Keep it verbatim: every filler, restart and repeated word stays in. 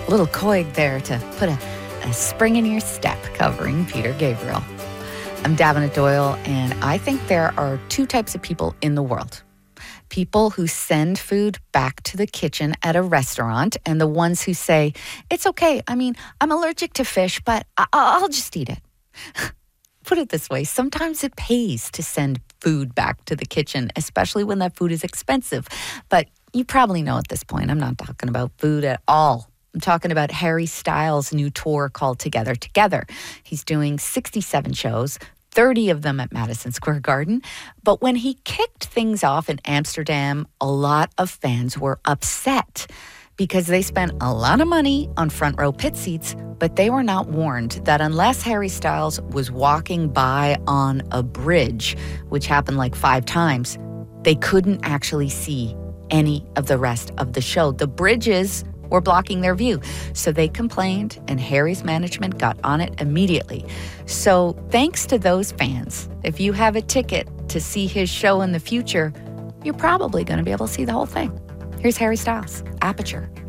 little coig there to put a, a spring in your step covering Peter Gabriel. I'm Davenant Doyle, and I think there are two types of people in the world. People who send food back to the kitchen at a restaurant, and the ones who say, it's okay, I mean, I'm allergic to fish, but I- I'll just eat it. Put it this way, sometimes it pays to send food back to the kitchen, especially when that food is expensive. But you probably know at this point, I'm not talking about food at all. I'm talking about Harry Styles' new tour called Together Together. He's doing sixty-seven shows, thirty of them at Madison Square Garden. But when he kicked things off in Amsterdam, a lot of fans were upset because they spent a lot of money on front row pit seats, but they were not warned that unless Harry Styles was walking by on a bridge, which happened like five times, they couldn't actually see any of the rest of the show. The bridges were blocking their view. So they complained, and Harry's management got on it immediately. So thanks to those fans, if you have a ticket to see his show in the future, you're probably going to be able to see the whole thing. Here's Harry Styles, Aperture.